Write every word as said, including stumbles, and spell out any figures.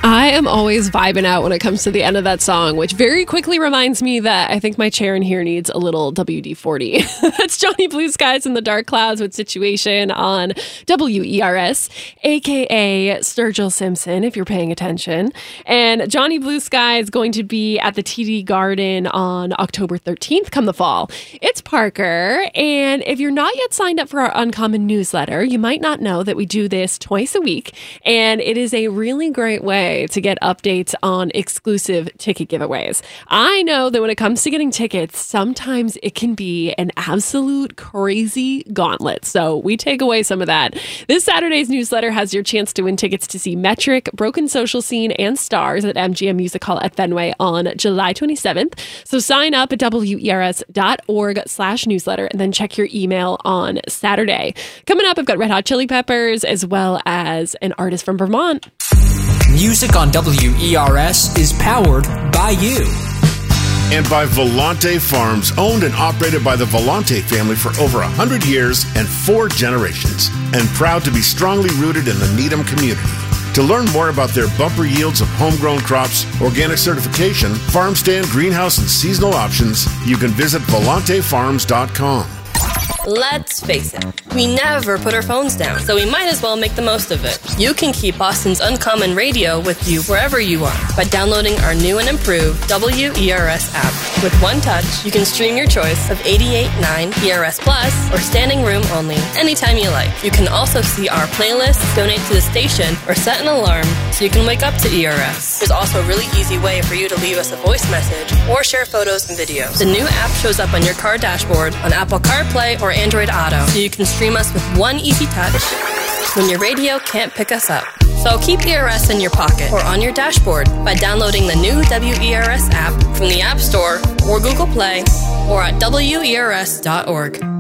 I am always vibing out when it comes to the end of that song, which very quickly reminds me that I think my chair in here needs a little W D forty. That's Johnny Blue Skies in the Dark Clouds with Situation on W E R S, a k a. Sturgill Simpson, if you're paying attention. And Johnny Blue Skies is going to be at the T D Garden on October thirteenth come the fall. It's Parker, and if you're not yet signed up for our Uncommon newsletter, you might not know that we do this twice a week, and it is a really great way to get updates on exclusive ticket giveaways. I know that when it comes to getting tickets, sometimes it can be an absolute crazy gauntlet. So we take away some of that. This Saturday's newsletter has your chance to win tickets to see Metric, Broken Social Scene, and Stars at M G M Music Hall at Fenway on July twenty-seventh. So sign up at W E R S dot org slash newsletter and then check your email on Saturday. Coming up, I've got Red Hot Chili Peppers as well as an artist from Vermont. Music on W E R S is powered by you. And by Volante Farms, owned and operated by the Volante family for over one hundred years and four generations. And proud to be strongly rooted in the Needham community. To learn more about their bumper yields of homegrown crops, organic certification, farm stand, greenhouse, and seasonal options, you can visit volante farms dot com. Let's face it, we never put our phones down, so we might as well make the most of it. You can keep Boston's Uncommon Radio with you wherever you are by downloading our new and improved W E R S app. With one touch, you can stream your choice of eighty-eight point nine E R S Plus or standing room only anytime you like. You can also see our playlists, donate to the station, or set an alarm so you can wake up to E R S. There's also a really easy way for you to leave us a voice message or share photos and videos. The new app shows up on your car dashboard on Apple CarPlay or Android Auto, so you can stream us with one easy touch when your radio can't pick us up. So keep E R S in your pocket or on your dashboard by downloading the new W E R S app from the App Store or Google Play or at W E R S dot org.